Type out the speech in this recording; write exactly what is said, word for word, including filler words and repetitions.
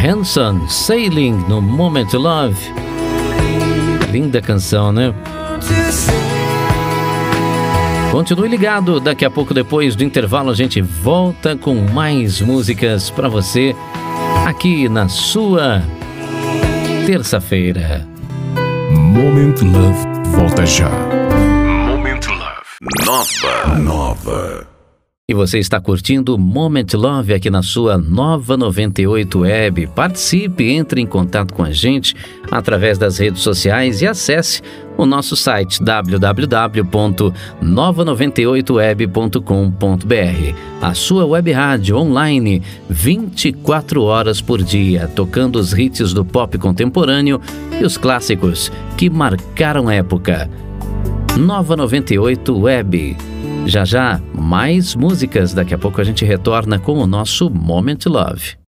Hanson, Sailing no Moment Love. Linda canção, né? Continue ligado, daqui a pouco, depois do intervalo, a gente volta com mais músicas para você aqui na sua terça-feira. Moment Love volta já. Moment Love nova, nova. E você está curtindo Moment Love aqui na sua Nova noventa e oito Web. Participe, entre em contato com a gente através das redes sociais e acesse o nosso site w w w ponto nova noventa e oito web ponto com ponto b r. A sua web rádio online vinte e quatro horas por dia, tocando os hits do pop contemporâneo e os clássicos que marcaram época. Nova noventa e oito Web. Já já, mais músicas. Daqui a pouco a gente retorna com o nosso Moment Love.